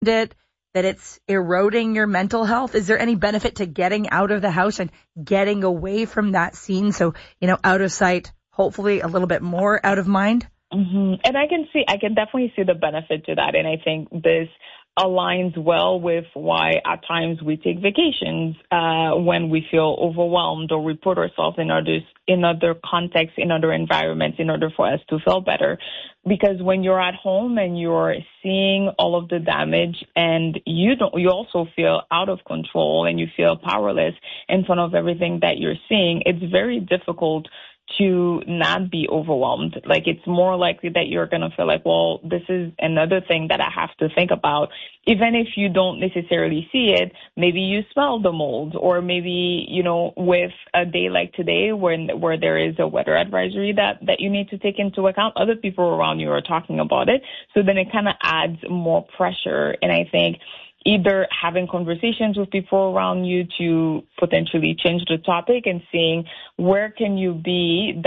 it, that it's eroding your mental health? Is there any benefit to getting out of the house and getting away from that scene? So, out of sight, hopefully a little bit more out of mind. Mm-hmm. And I can definitely see the benefit to that. And I think this aligns well with why at times we take vacations when we feel overwhelmed, or we put ourselves in other contexts, in other environments, in order for us to feel better. Because when you're at home and you're seeing all of the damage, and you also feel out of control and you feel powerless in front of everything that you're seeing, it's very difficult to not be overwhelmed. Like, it's more likely that you're going to feel like, well, this is another thing that I have to think about. Even if you don't necessarily see it, maybe you smell the mold, or maybe, with a day like today where there is a weather advisory that you need to take into account, other people around you are talking about it. So then it kind of adds more pressure. And I think either having conversations with people around you to potentially change the topic, and seeing where can you be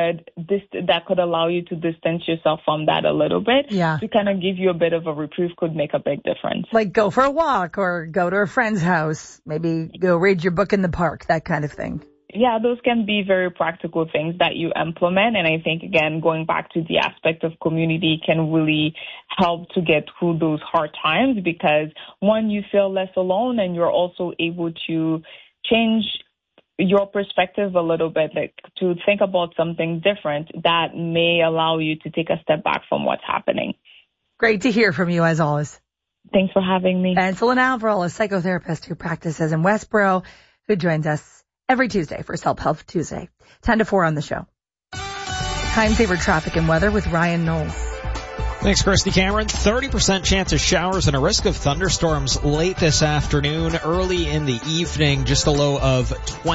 that could allow you to distance yourself from that a little bit, to kind of give you a bit of a reprieve, could make a big difference. Like go for a walk, or go to a friend's house, maybe go read your book in the park, that kind of thing. Yeah, those can be very practical things that you implement. And I think, again, going back to the aspect of community can really help to get through those hard times, because, one, you feel less alone, and you're also able to change your perspective a little bit, like to think about something different that may allow you to take a step back from what's happening. Great to hear from you, as always. Thanks for having me. And Celine Avril, a psychotherapist who practices in Westboro, who joins us every Tuesday for Self-Help Tuesday, 10 to 4 on the show. Time-saver traffic and weather with Ryan Knowles. Thanks, Christy Cameron. 30% chance of showers and a risk of thunderstorms late this afternoon, early in the evening, just a low of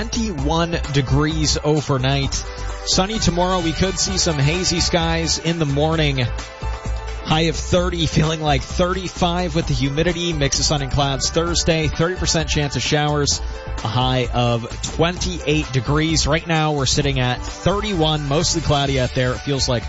21 degrees overnight. Sunny tomorrow. We could see some hazy skies in the morning. High of 30, feeling like 35 with the humidity. Mix of sun and clouds Thursday. 30% chance of showers. A high of 28 degrees. Right now we're sitting at 31, mostly cloudy out there. It feels like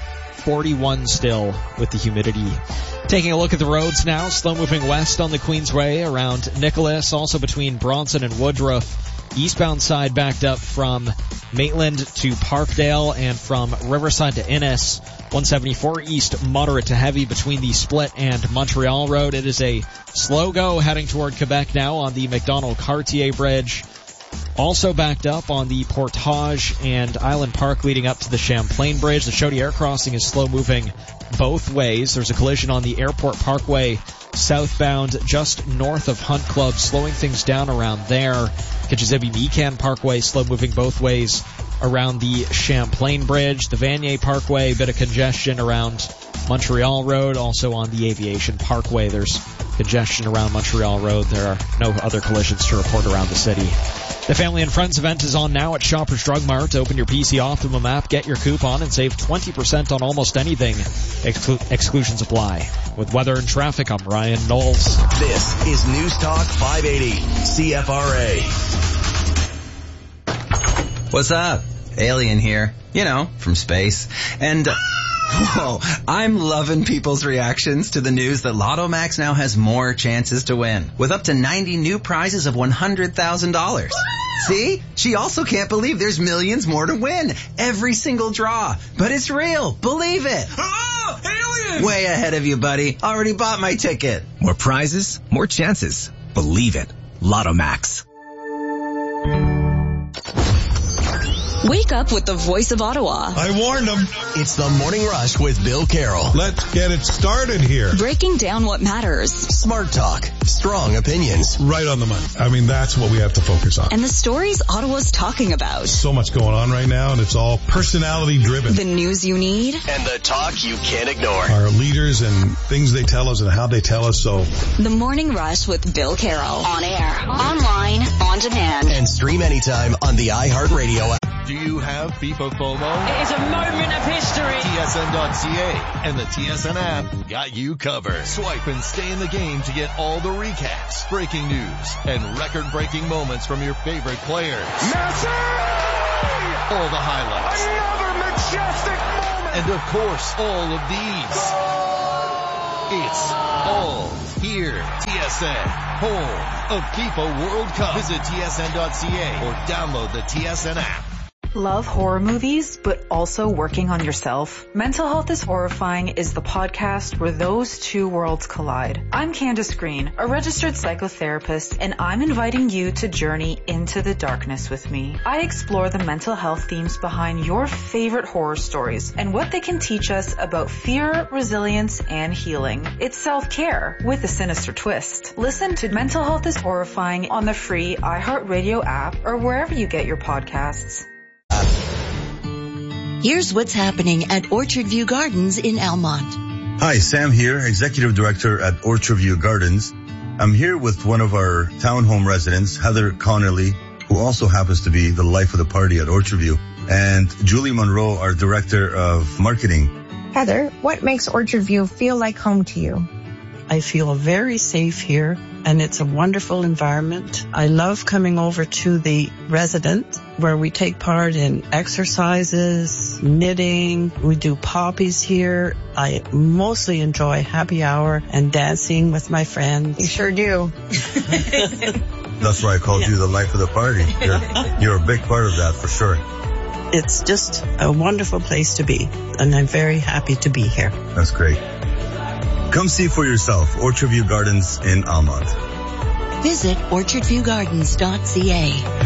41 still with the humidity. Taking a look at the roads now. Slow moving west on the Queensway around Nicholas. Also between Bronson and Woodruff. Eastbound side backed up from Maitland to Parkdale, and from Riverside to Innis. 174 east, moderate to heavy between the Split and Montreal Road. It is a slow go heading toward Quebec now on the McDonald-Cartier Bridge. Also backed up on the Portage and Island Park leading up to the Champlain Bridge. The Chaudière crossing is slow moving both ways. There's a collision on the Airport Parkway southbound just north of Hunt Club, slowing things down around there. Kichizibi-Mecan Parkway slow moving both ways around the Champlain Bridge. The Vanier Parkway, a bit of congestion around Montreal Road. Also on the Aviation Parkway, there's congestion around Montreal Road. There are no other collisions to report around the city. The Family and Friends event is on now at Shoppers Drug Mart. Open your PC Optimum app, get your coupon, and save 20% on almost anything. Exclusions apply. With weather and traffic, I'm Ryan Knowles. This is News Talk 580, CFRA. What's up? Alien here. From space. And... whoa, I'm loving people's reactions to the news that Lotto Max now has more chances to win, with up to 90 new prizes of $100,000. See? She also can't believe there's millions more to win. Every single draw. But it's real. Believe it. Oh, alien! Way ahead of you, buddy. Already bought my ticket. More prizes, more chances. Believe it. Lotto Max. Wake up with the voice of Ottawa. I warned them. It's the Morning Rush with Bill Carroll. Let's get it started here. Breaking down what matters. Smart talk. Strong opinions. Right on the money. I mean, that's what we have to focus on. And the stories Ottawa's talking about. So much going on right now, and it's all personality driven. The news you need. And the talk you can't ignore. Our leaders and things they tell us and how they tell us so. The Morning Rush with Bill Carroll. On air, online, on demand. And stream anytime on the iHeartRadio app. Do you have FIFA FOMO? It is a moment of history. TSN.ca and the TSN app got you covered. Swipe and stay in the game to get all the recaps, breaking news, and record-breaking moments from your favorite players. Messi! All the highlights. Another majestic moment! And of course, all of these. It's all here. TSN, home of FIFA World Cup. Visit tsn.ca or download the TSN app. Love horror movies, but also working on yourself? Mental Health is Horrifying is the podcast where those two worlds collide. I'm Candace Green, a registered psychotherapist, and I'm inviting you to journey into the darkness with me. I explore the mental health themes behind your favorite horror stories and what they can teach us about fear, resilience, and healing. It's self-care with a sinister twist. Listen to Mental Health is Horrifying on the free iHeartRadio app or wherever you get your podcasts. Here's what's happening at Orchard View Gardens in Almont. Hi, Sam here, Executive Director at Orchard View Gardens. I'm here with one of our townhome residents, Heather Connolly, who also happens to be the life of the party at Orchard View, and Julie Monroe, our Director of Marketing. Heather, what makes Orchard View feel like home to you? I feel very safe here, and it's a wonderful environment. I love coming over to the residence where we take part in exercises, knitting. We do poppies here. I mostly enjoy happy hour and dancing with my friends. You sure do. That's why I called you the life of the party. You're a big part of that for sure. It's just a wonderful place to be, and I'm very happy to be here. That's great. Come see for yourself, Orchard View Gardens in Almont. Visit orchardviewgardens.ca.